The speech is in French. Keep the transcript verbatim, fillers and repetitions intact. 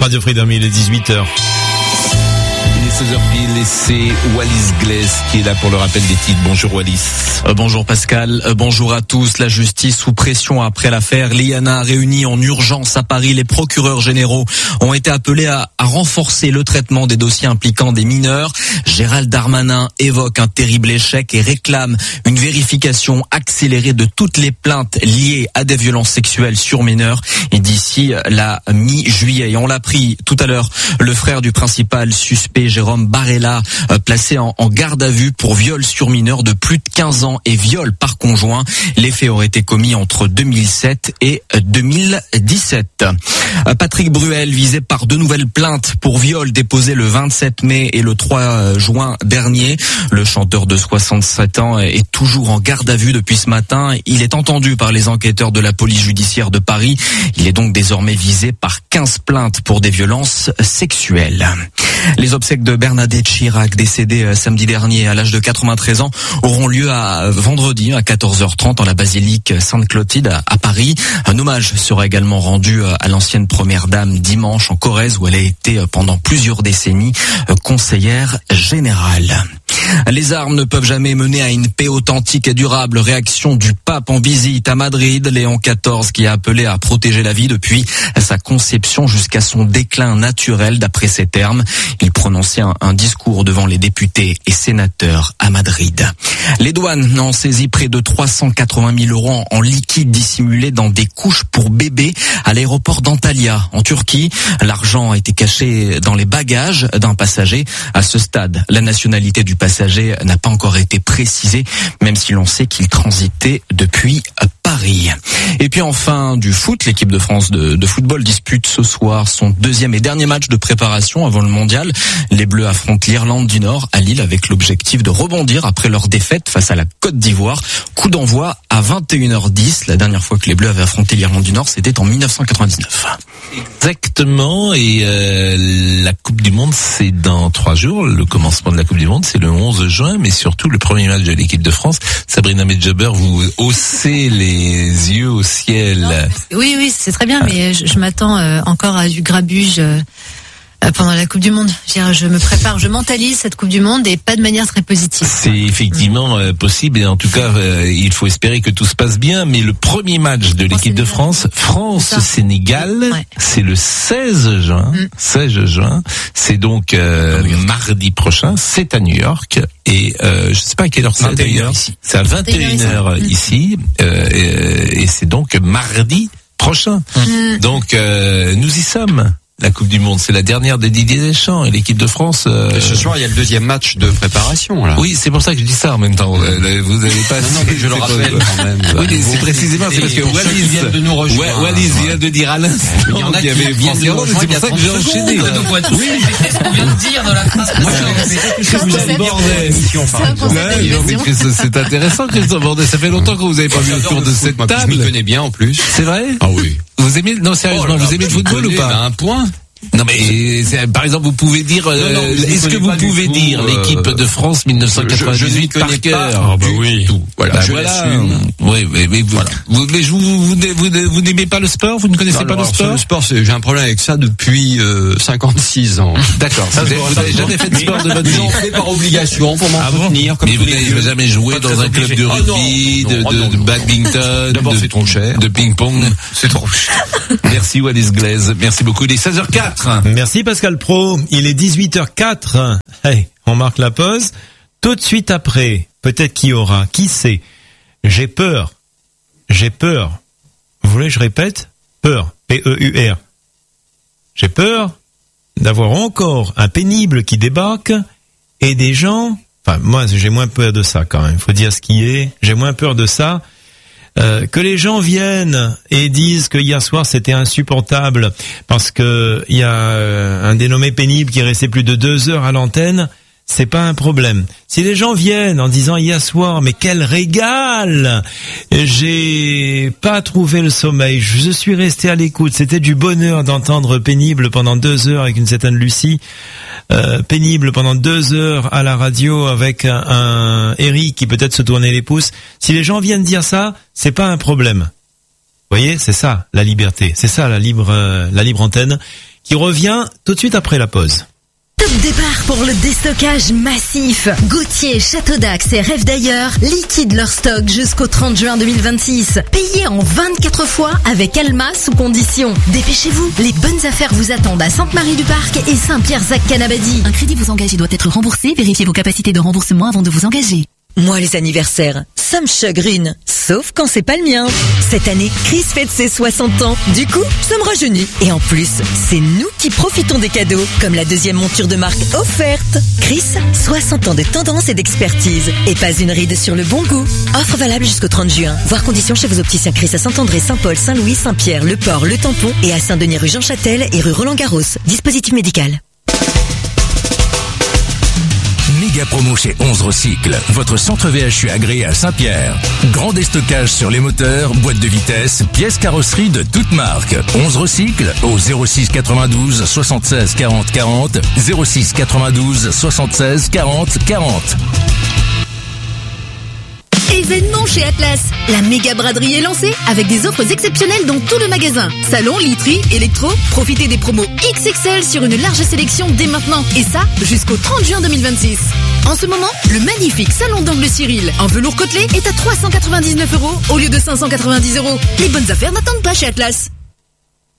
Radio Freedom, il est dix-huit heures. Il est seize heures pile et c'est Wallis Glaise qui est là pour le rappel des titres. Bonjour Wallis. Euh, bonjour Pascal, euh, bonjour à tous. La justice sous pression après l'affaire Liana, réunie en urgence à Paris. Les procureurs généraux ont été appelés à, à renforcer le traitement des dossiers impliquant des mineurs. Gérald Darmanin évoque un terrible échec et réclame une vérification accélérée de toutes les plaintes liées à des violences sexuelles sur mineurs et d'ici la mi-juillet. Et on l'a appris tout à l'heure, le frère du principal suspect Jérôme Barella, euh, placé en, en garde à vue pour viol sur mineur de plus de quinze ans et viol par conjoint. Les faits auraient été commis entre deux mille sept et deux mille dix-sept. Euh, Patrick Bruel visé par deux nouvelles plaintes pour viol déposées le vingt-sept mai et le trois juin dernier. Le chanteur de soixante-sept ans est toujours en garde à vue depuis ce matin. Il est entendu par les enquêteurs de la police judiciaire de Paris. Il est donc désormais visé par quinze plaintes pour des violences sexuelles. Les obsèques de Bernadette Chirac, décédée samedi dernier à l'âge de quatre-vingt-treize ans, auront lieu à vendredi à quatorze heures trente dans la basilique Sainte-Clotilde à Paris. Un hommage sera également rendu à l'ancienne première dame dimanche en Corrèze où elle a été pendant plusieurs décennies conseillère générale. Les armes ne peuvent jamais mener à une paix authentique et durable. Réaction du pape en visite à Madrid, Léon quatorze, qui a appelé à protéger la vie depuis sa conception jusqu'à son déclin naturel, d'après ses termes. Il prononçait un, un discours devant les députés et sénateurs à Madrid. Les douanes ont saisi près de trois cent quatre-vingt mille euros en liquide dissimulé dans des couches pour bébés à l'aéroport d'Antalya, en Turquie. L'argent a été caché dans les bagages d'un passager. À ce stade, la nationalité du passager n'a pas encore été précisée, même si l'on sait qu'il transitait depuis Paris. Et puis enfin, du foot, l'équipe de France de, de football dispute ce soir son deuxième et dernier match de préparation avant le mondial. Les Bleus affrontent l'Irlande du Nord à Lille avec l'objectif de rebondir après leur défaite face à la Côte d'Ivoire. Coup d'envoi à vingt et une heures dix. La dernière fois que les Bleus avaient affronté l'Irlande du Nord, c'était en dix-neuf cent quatre-vingt-dix-neuf. Exactement, et euh, la Coupe du Monde, c'est dans trois jours. Le commencement de la Coupe du Monde, c'est le onze juin, mais surtout le premier match de l'équipe de France. Sabrina Medjaber, vous haussez les yeux au ciel. Non, oui, oui, c'est très bien, mais je, je m'attends euh, encore à du grabuge euh, pendant la Coupe du Monde. Je, je me prépare, je mentalise cette Coupe du Monde et pas de manière très positive. C'est effectivement euh, possible, et en tout cas, euh, il faut espérer que tout se passe bien. Mais le premier match de l'équipe de France, France-Sénégal, ouais. C'est le seize juin. Mm. seize juin. C'est donc euh, mardi prochain. C'est à New York. Et euh, je sais pas à quelle heure c'est d'ailleurs. C'est à vingt et une heures ici. Euh, et, et c'est donc mardi prochain. Mm. Donc euh, nous y sommes. La Coupe du Monde, c'est la dernière de Didier Deschamps et l'équipe de France. Euh... Et ce soir, il y a le deuxième match de préparation. Là. Oui, c'est pour ça que je dis ça en même temps. Vous n'avez pas. Non, non, mais je le rappelle pas... quand même. Oui, mais c'est précisément, c'est parce que Wallis vient de nous rejoindre. Wallis vient de dire à l'instant qu'il y en a qui avait France-Irlande, c'est pour ça que j'ai enchaîné. Oui, c'est ce qu'on vient de dire dans la phrase. C'est intéressant, Christophe Bordet. Ça fait longtemps que vous n'avez pas vu autour de cette table. Je m'y connais bien en plus. C'est vrai? Ah oui. Vous aimez, non, sérieusement, vous aimez le football ou pas? Un point. Non mais par exemple vous pouvez dire euh, non, non, est-ce que vous pouvez tout, dire euh, l'équipe de France dix-neuf cent quatre-vingt-dix-huit je, je par cœur? Ah bah oui. Tout. Voilà, bah je voilà. Oui, mais, mais vous, voilà. vous, mais vous, vous, vous, vous, vous n'aimez pas le sport? Vous ne connaissez non, pas alors, le sport? Le sport, c'est, j'ai un problème avec ça depuis euh, cinquante-six ans. D'accord. Ça, vous n'avez jamais fait de sport de votre vie? J'en fais par obligation pour m'en soutenir. Mais vous n'avez jamais joué dans un club de rugby, de badminton, de ping-pong? C'est trop cher. Merci Wallis Glaise. Merci beaucoup. Il est seize heures quatre. Merci Pascal Pro, il est dix-huit heures quatre. Hey, on marque la pause. Tout de suite après, peut-être qu'il y aura, qui sait. J'ai peur. J'ai peur. Vous voulez que je répète? Peur. P E U R. J'ai peur d'avoir encore un pénible qui débarque et des gens... Enfin, moi, j'ai moins peur de ça quand même. Il faut dire ce qui est. J'ai moins peur de ça. Euh, que les gens viennent et disent que hier soir c'était insupportable parce que il y a euh, un dénommé pénible qui est resté plus de deux heures à l'antenne, c'est pas un problème. Si les gens viennent en disant hier soir mais quel régal, j'ai pas trouvé le sommeil, je suis resté à l'écoute, c'était du bonheur d'entendre pénible pendant deux heures avec une certaine Lucie. Euh, pénible pendant deux heures à la radio avec un, un Eric qui peut-être se tournait les pouces. Si les gens viennent dire ça, c'est pas un problème. Vous voyez, c'est ça la liberté, c'est ça la libre, euh, la libre antenne qui revient tout de suite après la pause. Top départ pour le déstockage massif. Gauthier, Château d'Axe et Rêve d'ailleurs liquident leur stock jusqu'au trente juin deux mille vingt-six. Payez en vingt-quatre fois avec Alma sous condition. Dépêchez-vous, les bonnes affaires vous attendent à Sainte-Marie-du-Parc et Saint-Pierre-Zac-Canabadi. Un crédit vous engage et doit être remboursé. Vérifiez vos capacités de remboursement avant de vous engager. Moi, les anniversaires, ça me chagrine. Sauf quand c'est pas le mien. Cette année, Chris fête ses soixante ans. Du coup, ça me rajeunit. Et en plus, c'est nous qui profitons des cadeaux. Comme la deuxième monture de marque offerte. Chris, soixante ans de tendance et d'expertise. Et pas une ride sur le bon goût. Offre valable jusqu'au trente juin. Voir conditions chez vos opticiens Chris à Saint-André, Saint-Paul, Saint-Louis, Saint-Pierre, Le Port, Le Tampon et à Saint-Denis rue Jean Châtel et rue Roland-Garros. Dispositif médical. Méga promo chez onze Recycle, votre centre V H U agréé à Saint-Pierre. Grand déstockage sur les moteurs, boîtes de vitesse, pièces carrosserie de toutes marques. onze Recycle au zéro six quatre-vingt-douze soixante-seize quarante quarante, zéro six quatre-vingt-douze soixante-seize quarante quarante. Événement chez Atlas. La méga braderie est lancée avec des offres exceptionnelles dans tout le magasin. Salon, literie, électro, profitez des promos X X L sur une large sélection dès maintenant. Et ça, jusqu'au trente juin deux mille vingt-six. En ce moment, le magnifique salon d'angle Cyril en velours côtelé est à trois cent quatre-vingt-dix-neuf euros au lieu de cinq cent quatre-vingt-dix euros. Les bonnes affaires n'attendent pas chez Atlas.